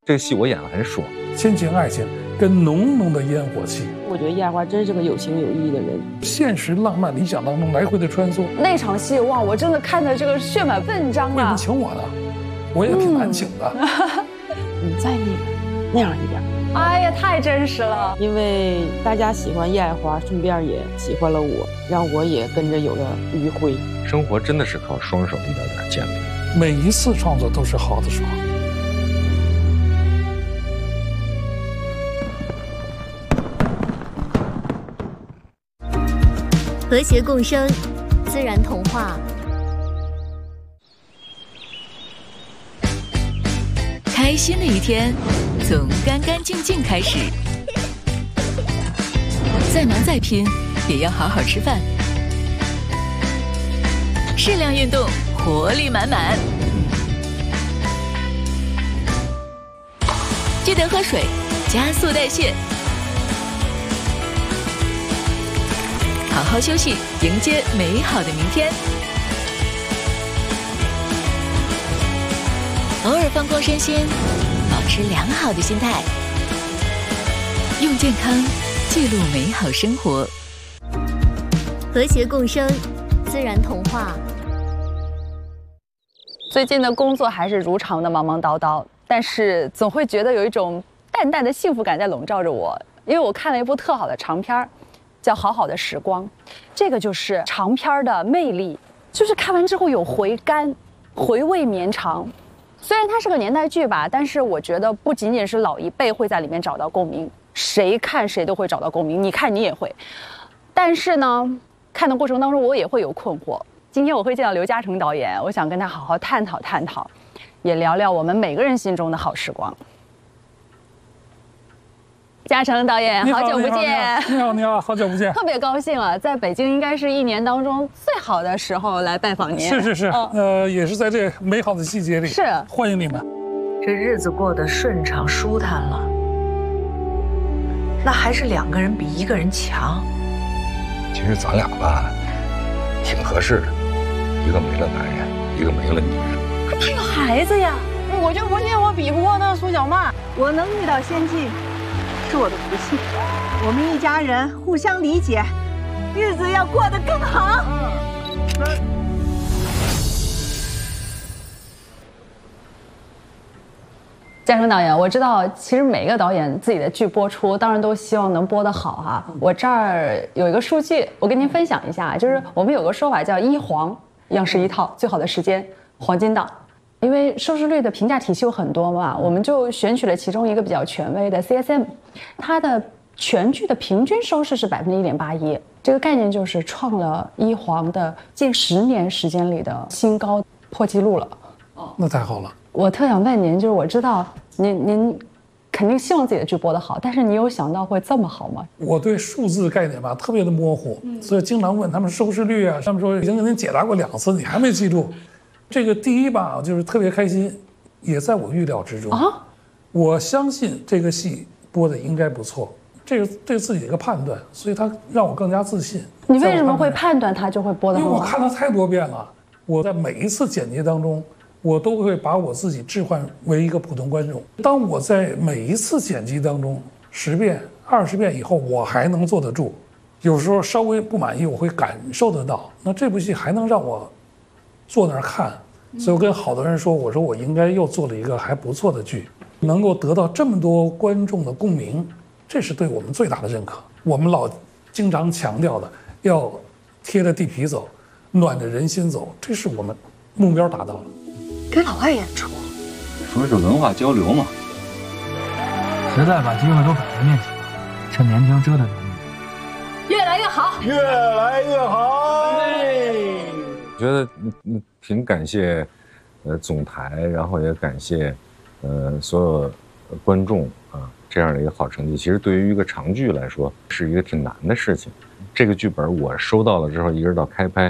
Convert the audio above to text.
这个戏我演得很爽， 亲情爱情跟浓浓的烟火气。 我觉得叶爱华真是个有情有义的人， 现实浪漫理想当中来回的穿梭。 那场戏哇，我真的看的这个血满奋张啊！ 为什么请我呢？我也挺难请的。 你再那样一点。 哎呀，太真实了！ 因为大家喜欢叶爱华，顺便也喜欢了我，让我也跟着有了余晖。 生活真的是靠双手一点点建立。 每一次创作都是好的时候。 和谐共生，自然童话。 开心的一天，从干干净净开始。再忙再拼，也要好好吃饭。适量运动，活力满满。记得喝水，加速代谢。好好休息，迎接美好的明天。偶尔放空身心，保持良好的心态，用健康记录美好生活。 和谐共生，自然童话。 最近的工作还是如常的忙忙叨叨，但是总会觉得有一种淡淡的幸福感在笼罩着我，因为我看了一部特好的长片叫《好好的时光》，这个就是长片的魅力，就是看完之后有回甘，回味绵长。虽然它是个年代剧吧，但是我觉得不仅仅是老一辈会在里面找到共鸣，谁看谁都会找到共鸣，你看你也会。但是呢，看的过程当中我也会有困惑。今天我会见到刘嘉诚导演，我想跟他好好探讨探讨，也聊聊我们每个人心中的好时光。嘉诚导演，好久不见！ 你好，好久不见！ 特别高兴啊，在北京应该是一年当中最好的时候来拜访您。 是，也是在这美好的季节里， 是欢迎你们。 这日子过得顺畅舒坦了，那还是2个人比1个人强。 其实咱俩吧，挺合适的，一个没了男人，一个没了女人。 还有孩子呀！ 我就不信我比不过那苏小曼。 我能遇到先进，是我的福气。我们一家人互相理解，日子要过得更好。 嘉诚导演，我知道，其实每个导演自己的剧播出，当然都希望能播得好哈。我这儿有一个数据，我跟您分享一下，就是我们有个说法叫一黄，样式一套，最好的时间，黄金档。因为收视率的评价体系有很多嘛，我们就选取了其中一个比较权威的 CSM， 它的全剧的平均收视是1.81%，这个概念就是创了一黄的近10年时间里的新高，破纪录了。 那太好了。 我特想问您，就是我知道您肯定希望自己的剧播得好，但是你有想到会这么好吗？ 我对数字概念吧特别的模糊，所以经常问他们收视率啊，他们说已经给您解答过2次，你还没记住。这个第一吧，就是特别开心，也在我预料之中啊。我相信这个戏播的应该不错，这是对自己的一个判断，所以它让我更加自信。 你为什么会判断它就会播得好？ 因为我看了太多遍了，我在每一次剪辑当中，我都会把我自己置换为一个普通观众。当我在每一次剪辑当中10遍、20遍以后，我还能坐得住，有时候稍微不满意，我会感受得到。那这部戏还能让我坐那儿看，所以我跟好多人说，我说我应该又做了一个还不错的剧，能够得到这么多观众的共鸣，这是对我们最大的认可。我们老经常强调的，要贴着地皮走，暖着人心走，这是我们目标达到了。 给老外演出， 说是文化交流嘛。 时代把机会都摆在面前了，趁年轻折腾点。 越来越好， 越来越好。 我觉得挺感谢总台，然后也感谢所有观众啊，这样的一个好成绩。其实对于一个长剧来说是一个挺难的事情。这个剧本我收到了之后，一直到开拍，